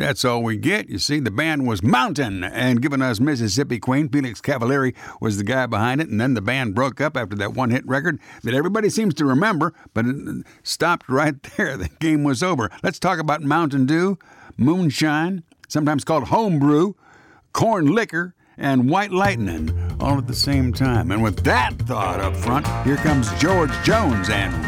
That's all we get. You see, the band was Mountain, and giving us Mississippi Queen. Felix Cavaliere was the guy behind it, and then the band broke up after that one-hit record that everybody seems to remember, but it stopped right there. The game was over. Let's talk about Mountain Dew, moonshine, sometimes called homebrew, corn liquor, and white lightning all at the same time. And with that thought up front, here comes George Jones and